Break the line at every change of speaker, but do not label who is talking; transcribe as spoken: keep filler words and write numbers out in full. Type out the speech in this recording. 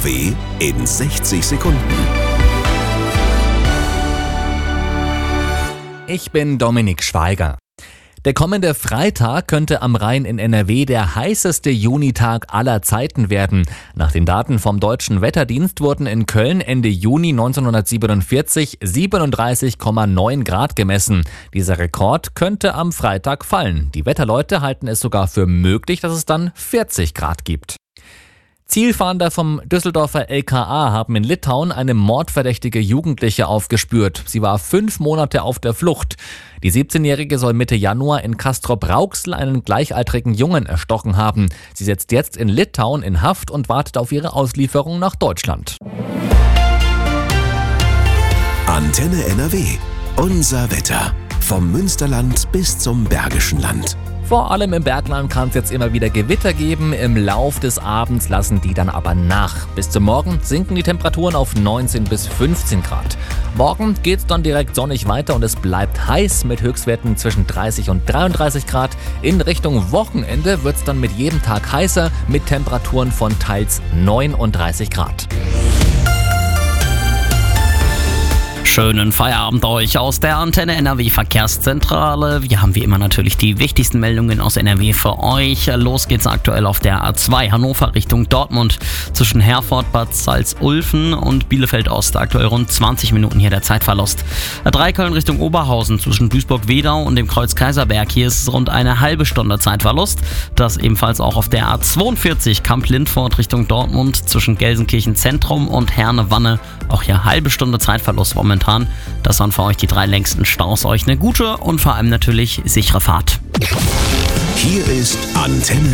W in sechzig Sekunden.
Ich bin Dominik Schweiger. Der kommende Freitag könnte am Rhein in N R W der heißeste Junitag aller Zeiten werden. Nach den Daten vom Deutschen Wetterdienst wurden in Köln Ende Juni neunzehnhundertsiebenundvierzig siebenunddreißig Komma neun Grad gemessen. Dieser Rekord könnte am Freitag fallen. Die Wetterleute halten es sogar für möglich, dass es dann vierzig Grad gibt. Zielfahnder vom Düsseldorfer L K A haben in Litauen eine mordverdächtige Jugendliche aufgespürt. Sie war fünf Monate auf der Flucht. Die siebzehnjährige soll Mitte Januar in Castrop-Rauxel einen gleichaltrigen Jungen erstochen haben. Sie sitzt jetzt in Litauen in Haft und wartet auf ihre Auslieferung nach Deutschland.
Antenne N R W. Unser Wetter. Vom Münsterland bis zum Bergischen Land.
Vor allem im Bergland kann es jetzt immer wieder Gewitter geben. Im Lauf des Abends lassen die dann aber nach. Bis zum Morgen sinken die Temperaturen auf neunzehn bis fünfzehn Grad. Morgen geht es dann direkt sonnig weiter und es bleibt heiß mit Höchstwerten zwischen dreißig und dreiunddreißig Grad. In Richtung Wochenende wird es dann mit jedem Tag heißer mit Temperaturen von teils neununddreißig Grad.
Schönen Feierabend euch aus der Antenne N R W Verkehrszentrale. Wir haben wie immer natürlich die wichtigsten Meldungen aus N R W für euch. Los geht's aktuell auf der A zwei Hannover Richtung Dortmund zwischen Herford, Bad Salzulfen und Bielefeld Ost. Aktuell rund zwanzig Minuten hier der Zeitverlust. A drei Köln Richtung Oberhausen zwischen Duisburg-Wedau und dem Kreuz Kaiserberg. Hier ist es rund eine halbe Stunde Zeitverlust. Das ebenfalls auch auf der A zweiundvierzig Kamp-Lindfort Richtung Dortmund zwischen Gelsenkirchen Zentrum und Herne-Wanne. Auch hier halbe Stunde Zeitverlust momentan. Das waren für euch die drei längsten Staus. Euch eine gute und vor allem natürlich sichere Fahrt.
Hier ist Antenne